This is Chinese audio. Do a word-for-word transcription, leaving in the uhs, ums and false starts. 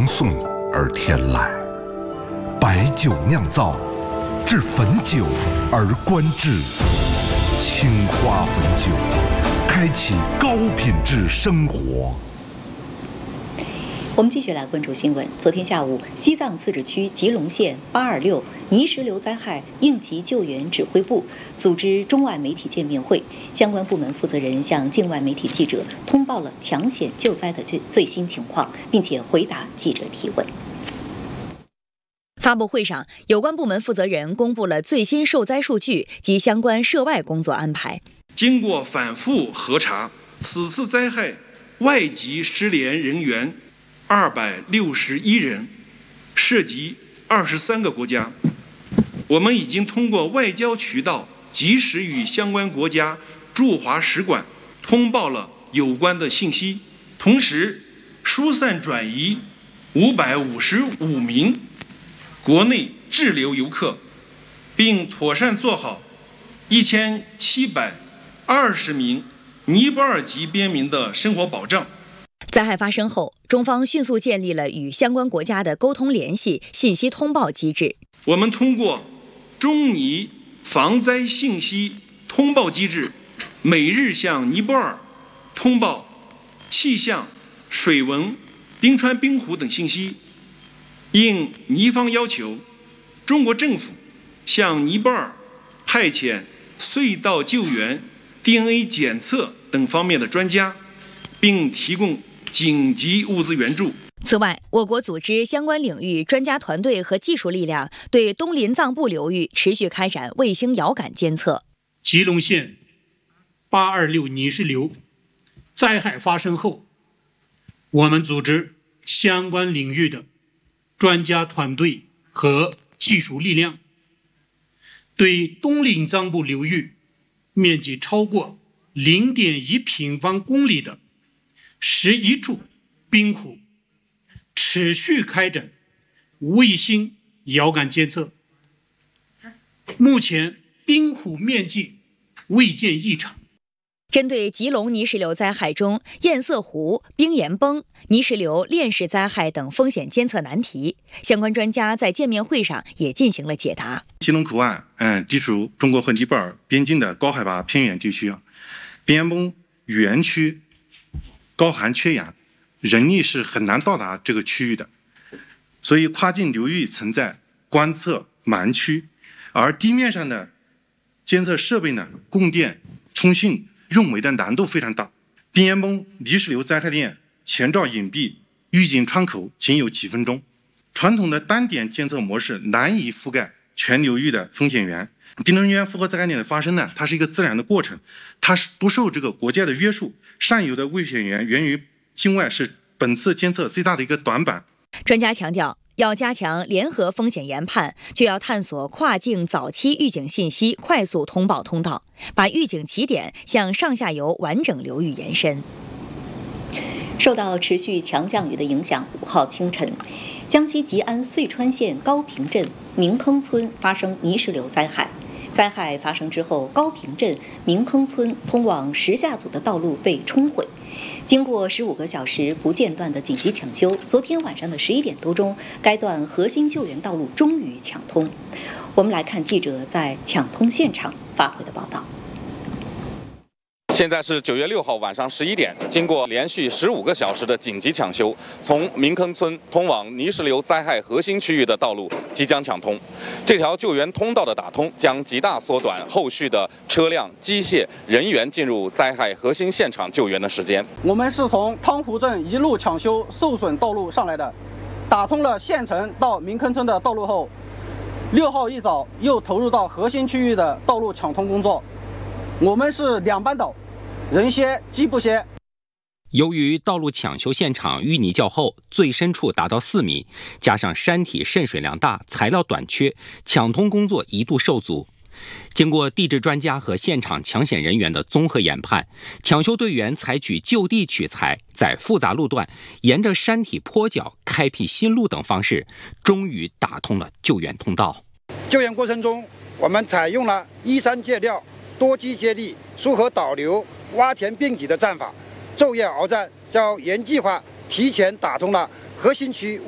送而天来，白酒酿造，至汾酒而观致，青花汾酒，开启高品质生活。 我们继续来关注新闻。昨天下午，西藏自治区吉隆县八二六泥石流灾害应急救援指挥部组织中外媒体见面会，相关部门负责人向境外媒体记者通报了抢险救灾的最最新情况，并且回答记者提问。 发布会上，有关部门负责人公布了最新受灾数据及相关涉外工作安排。 经过反复核查，此次灾害外籍失联人员二百六十一人，涉及二十三个国家。我们已经通过外交渠道及时与相关国家驻华使馆通报了有关的信息，同时疏散转移五百五十五名国内滞留游客，并妥善做好一千七百二十名尼泊尔籍边民的生活保障。 灾害发生后，中方迅速建立了与相关国家的沟通联系、信息通报机制。 我们通过中尼防灾信息通报机制，每日向尼泊尔通报气象、水文、冰川冰湖等信息。应尼方要求，中国政府向尼泊尔派遣隧道救援、D N A 检测等方面的专家，并提供紧急物资援助。 此外，我国组织相关领域专家团队和技术力量，对东林藏布流域持续开展卫星遥感监测。 吉隆县八二六泥石流灾害发生后，我们组织相关领域的专家团队和技术力量，对东林藏布流域面积超过 零点一平方公里的十一处冰湖持续开展卫星遥感监测。目前冰湖面积未见异常。 针对吉隆泥石流灾害中堰塞湖、冰岩崩、泥石流链式灾害等风险监测难题，相关专家在见面会上也进行了解答。 吉隆口岸，嗯，地处中国和尼泊尔边境的高海拔偏远地区啊，冰岩崩园区高寒缺氧，人力是很难到达这个区域的，所以跨境流域存在观测盲区，而地面上的监测设备呢，供电、通讯、用煤的难度非常大。冰岩崩泥石流灾害链前兆隐蔽，预警窗口仅有几分钟，传统的单点监测模式难以覆盖全流域的风险源。冰能源负荷灾害链的发生呢，它是一个自然的过程，它是不受这个国家的约束。上游的危险源源于境外，是本次监测最大的一个短板。 专家强调，要加强联合风险研判，就要探索跨境早期预警信息快速通报通道，把预警起点向上下游完整流域延伸。 受到持续强降雨的影响，五号清晨，江西吉安遂川县高坪镇明坑村发生泥石流灾害。灾害发生之后，高坪镇明坑村通往石下组的道路被冲毁。经过十五个小时不间断的紧急抢修，昨天晚上的十一点多钟，该段核心救援道路终于抢通。我们来看记者在抢通现场发回的报道。 现在是九月六号晚上十一点，经过连续十五个小时的紧急抢修，从明坑村通往泥石流灾害核心区域的道路即将抢通。这条救援通道的打通，将极大缩短后续的车辆、机械、人员进入灾害核心现场救援的时间。 我们是从汤湖镇一路抢修受损道路上来的，打通了县城到明坑村的道路后，六号一早又投入到核心区域的道路抢通工作。我们是两班倒，人歇机不歇。 由于道路抢修现场淤泥较厚，最深处达到四米，加上山体渗水量大，材料短缺，抢通工作一度受阻。经过地质专家和现场抢险人员的综合研判，抢修队员采取就地取材，在复杂路段沿着山体坡角开辟新路等方式，终于打通了救援通道。 救援过程中，我们采用了依山借料、多基接力、疏河导流、挖填并挤的战法，昼夜鏖战，将原计划提前打通了核心区